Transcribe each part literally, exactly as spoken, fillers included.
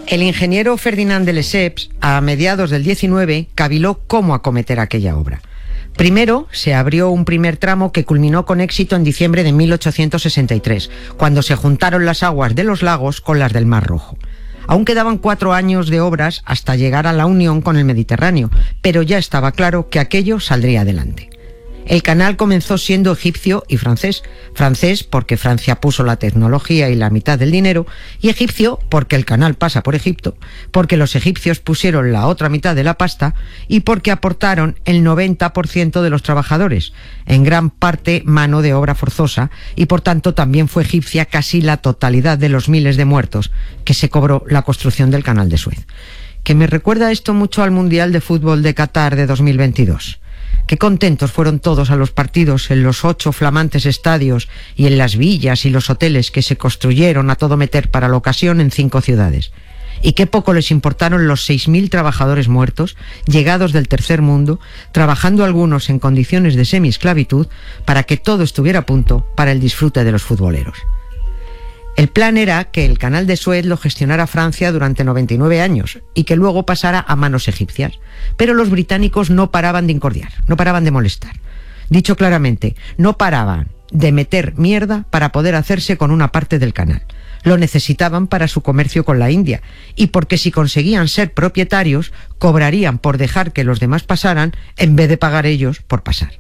El ingeniero Ferdinand de Lesseps, a mediados del diecinueve, caviló cómo acometer aquella obra. Primero, se abrió un primer tramo que culminó con éxito en diciembre de mil ochocientos sesenta y tres, cuando se juntaron las aguas de los lagos con las del Mar Rojo. Aún quedaban cuatro años de obras hasta llegar a la unión con el Mediterráneo, pero ya estaba claro que aquello saldría adelante. El canal comenzó siendo egipcio y francés. Francés porque Francia puso la tecnología y la mitad del dinero, y egipcio porque el canal pasa por Egipto, porque los egipcios pusieron la otra mitad de la pasta y porque aportaron el noventa por ciento de los trabajadores, en gran parte mano de obra forzosa, y por tanto también fue egipcia casi la totalidad de los miles de muertos que se cobró la construcción del canal de Suez. Que me recuerda esto mucho al Mundial de Fútbol de Qatar de dos mil veintidós. Qué contentos fueron todos a los partidos en los ocho flamantes estadios y en las villas y los hoteles que se construyeron a todo meter para la ocasión en cinco ciudades. Y qué poco les importaron los seis mil trabajadores muertos, llegados del tercer mundo, trabajando algunos en condiciones de semiesclavitud, para que todo estuviera a punto para el disfrute de los futboleros. El plan era que el canal de Suez lo gestionara Francia durante noventa y nueve años y que luego pasara a manos egipcias. Pero los británicos no paraban de incordiar, no paraban de molestar. Dicho claramente, no paraban de meter mierda para poder hacerse con una parte del canal. Lo necesitaban para su comercio con la India, y porque si conseguían ser propietarios, cobrarían por dejar que los demás pasaran en vez de pagar ellos por pasar.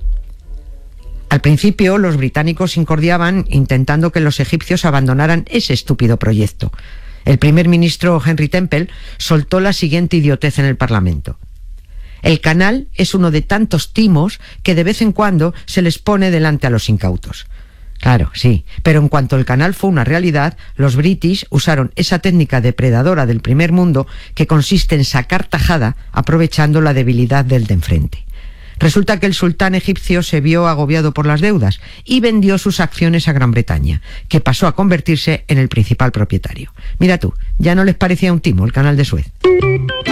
Al principio, los británicos incordiaban intentando que los egipcios abandonaran ese estúpido proyecto. El primer ministro Henry Temple soltó la siguiente idiotez en el Parlamento. El canal es uno de tantos timos que de vez en cuando se les pone delante a los incautos. Claro, sí, pero en cuanto el canal fue una realidad, los british usaron esa técnica depredadora del primer mundo que consiste en sacar tajada aprovechando la debilidad del de enfrente. Resulta que el sultán egipcio se vio agobiado por las deudas y vendió sus acciones a Gran Bretaña, que pasó a convertirse en el principal propietario. Mira tú, ya no les parecía un timo el canal de Suez.